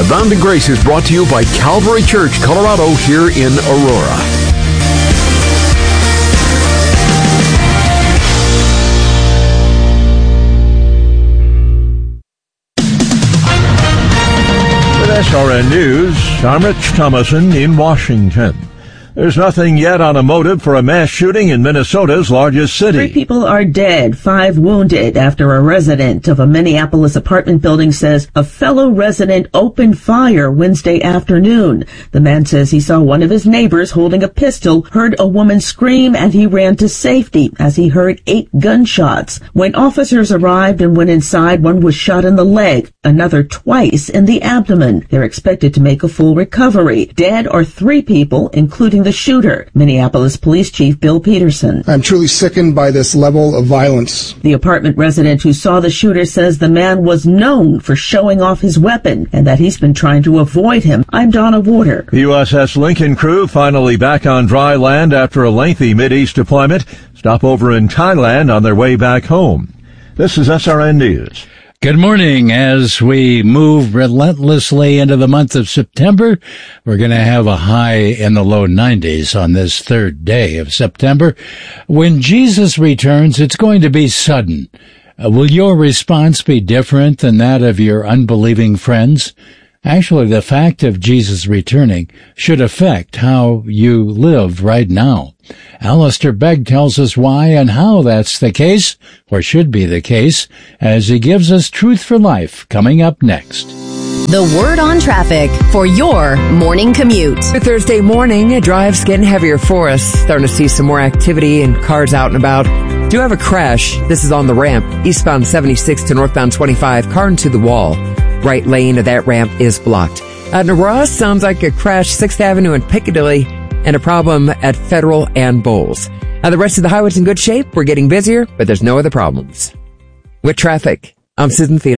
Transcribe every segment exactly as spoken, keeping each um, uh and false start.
Abounding Grace is brought to you by Calvary Church, Colorado, here in Aurora. With S R N News, I'm Rich Thomason in Washington. There's nothing yet on a motive for a mass shooting in Minnesota's largest city. Three people are dead, five wounded, after a resident of a Minneapolis apartment building says a fellow resident opened fire Wednesday afternoon. The man says he saw one of his neighbors holding a pistol, heard a woman scream, and he ran to safety as he heard eight gunshots. When officers arrived and went inside, one was shot in the leg, another twice in the abdomen. They're expected to make a full recovery. Dead are three people, including the shooter. Minneapolis Police Chief Bill Peterson. I'm truly sickened by this level of violence. The apartment resident who saw the shooter says the man was known for showing off his weapon and that he's been trying to avoid him. I'm Donna Warder. The U S S Lincoln crew finally back on dry land after a lengthy Mideast deployment. Stopover in Thailand on their way back home. This is S R N News. Good morning. As we move relentlessly into the month of September, we're going to have a high in the low nineties on this third day of September. When Jesus returns, it's going to be sudden. Uh, will your response be different than that of your unbelieving friends? Actually, the fact of Jesus returning should affect how you live right now. Alistair Begg tells us why and how that's the case, or should be the case, as he gives us Truth for Life coming up next. The Word on Traffic for your morning commute. Thursday morning, drive's getting heavier for us. Starting to see some more activity and cars out and about. Do have a crash. This is on the ramp. Eastbound seventy-six to northbound twenty-five. Car into the wall. Right lane of that ramp is blocked. At Naras, sounds like a crash sixth Avenue and Piccadilly, and a problem at Federal and Bowles. Now, the rest of the highway's in good shape. We're getting busier, but there's no other problems. With traffic, I'm Susan Theodore.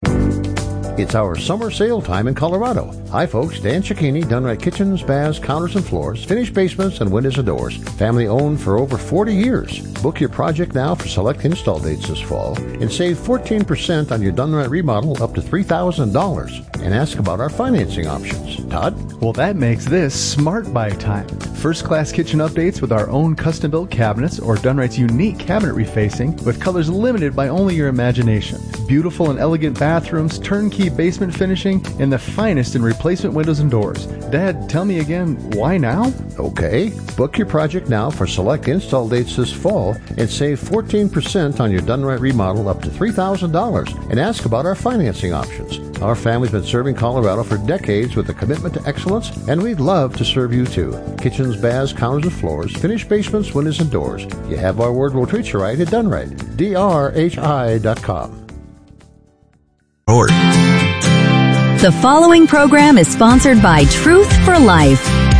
It's our summer sale time in Colorado. Hi folks, Dan Cicchini, Dunright Kitchens, Baths, Counters and Floors, finished basements and windows and doors. Family owned for over forty years. Book your project now for select install dates this fall and save fourteen percent on your Dunright remodel up to three thousand dollars. And ask about our financing options. Todd? Well, that makes this Smart Buy time. First-class kitchen updates with our own custom-built cabinets or Dunright's unique cabinet refacing with colors limited by only your imagination. Beautiful and elegant bathrooms, turnkey basement finishing, and the finest in replacement windows and doors. Dad, tell me again, why now? Okay. Book your project now for select install dates this fall and save fourteen percent on your Dunright remodel up to three thousand dollars. And ask about our financing options. Our family's been serving Colorado for decades with a commitment to excellence, and we'd love to serve you too. Kitchens, baths, counters and floors, finished basements, windows and doors. You have our word, we'll treat you right at Dunright. D R H I dot com. The following program is sponsored by Truth for Life.